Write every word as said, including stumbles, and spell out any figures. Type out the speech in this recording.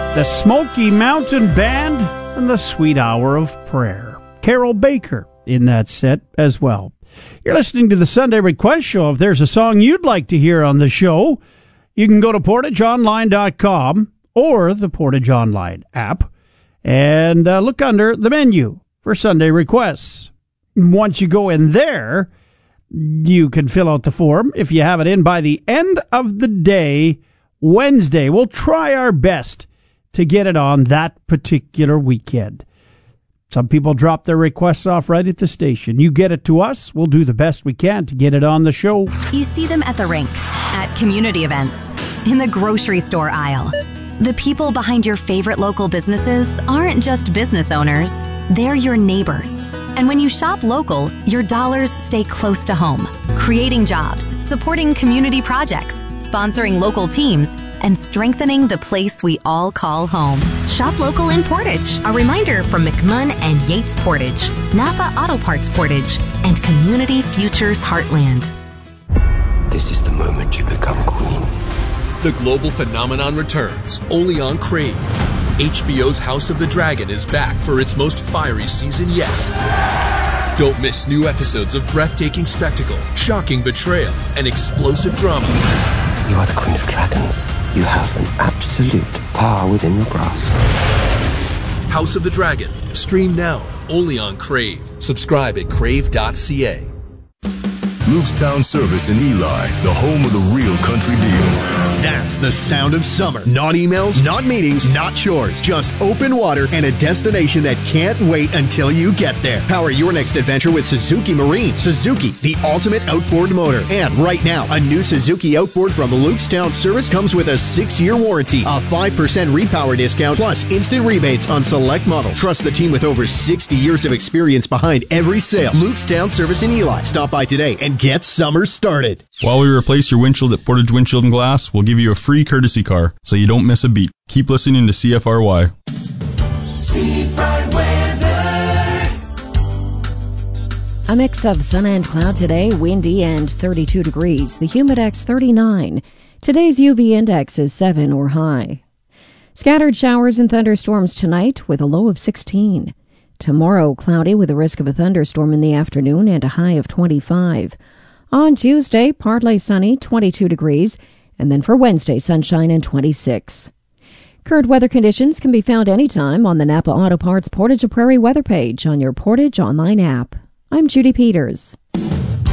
the Smoky Mountain Band, and the Sweet Hour of Prayer. Carol Baker in that set as well. You're listening to the Sunday Request Show. If there's a song you'd like to hear on the show, you can go to portage online dot com or the Portage Online app and uh, look under the menu for Sunday Requests. Once you go in there, you can fill out the form. If you have it in by the end of the day, Wednesday, we'll try our best to get it on that particular weekend. Some people drop their requests off right at the station. You get it to us, we'll do the best we can to get it on the show. You see them at the rink, at community events, in the grocery store aisle. The people behind your favorite local businesses aren't just business owners, they're your neighbors. And when you shop local, your dollars stay close to home, creating jobs, supporting community projects, sponsoring local teams, and strengthening the place we all call home. Shop local in Portage. A reminder from McMunn and Yates Portage, Napa Auto Parts Portage, and Community Futures Heartland. This is the moment you become queen. The global phenomenon returns, only on Crave. H B O's House of the Dragon is back for its most fiery season yet. Don't miss new episodes of breathtaking spectacle, shocking betrayal, and explosive drama. You are the queen of dragons. You have an absolute power within your grasp. House of the Dragon. Stream now, only on Crave. Subscribe at crave dot c a. Luke's Town Service in Eli, the home of the real country deal. That's the sound of summer. Not emails, not meetings, not chores. Just open water and a destination that can't wait until you get there. Power your next adventure with Suzuki Marine. Suzuki, the ultimate outboard motor. And right now, a new Suzuki outboard from Luke's Town Service comes with a six-year warranty, a five percent repower discount, plus instant rebates on select models. Trust the team with over sixty years of experience behind every sale. Luke's Town Service in Eli. Stop by today and get summer started. While we replace your windshield at Portage Windshield and Glass, we'll give you a free courtesy car so you don't miss a beat. Keep listening to C F R Y. Seafront weather. A mix of sun and cloud today, windy and thirty-two degrees. The humidex thirty-nine. Today's U V index is seven or high. Scattered showers and thunderstorms tonight with a low of sixteen. Tomorrow, cloudy with a risk of a thunderstorm in the afternoon and a high of twenty-five. On Tuesday, partly sunny, twenty-two degrees. And then for Wednesday, sunshine and twenty-six. Current weather conditions can be found anytime on the Napa Auto Parts Portage Prairie weather page on your Portage Online app. I'm Judy Peters.